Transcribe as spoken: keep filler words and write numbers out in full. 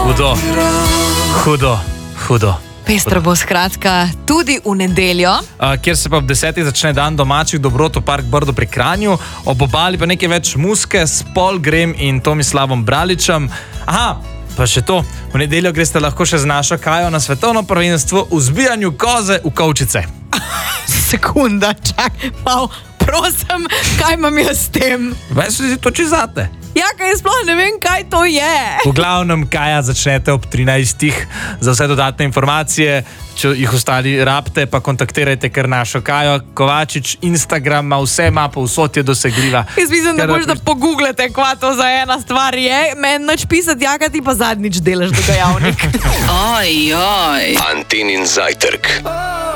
Hudo, hudo, hudo. Pestro bo skratka tudi v nedeljo. Uh, kjer se pa ob desetih začne dan domačih dobrot v Park Brdo pri Kranju, ob obali pa nekaj več muske s Polgrem in Tomislavom Braličem. Aha, pa še to, v nedeljo greste lahko še z našo Kajo na svetovno prvenstvo v zbijanju koze v kovčice. Sekunda, čak, mal, prosim, kaj imam jaz s tem? Veš, si to či zate? Ja, kaj sploh ne vem, kaj to je. V glavnem, Kaja, začnete ob trinajstih. Za vse dodatne informacije, če jih ostali rabite, pa kontaktirajte kar našo Kajo Kovačič. Instagram ima vse, ima povsod je dosegljiva. Jaz mislim, da boš da pogooglete, kva to za ena stvar je. Meni nič pisati, jaka ti pa zadnjič delaš dogajavnik. Oj, oj. Antinin zajtrk.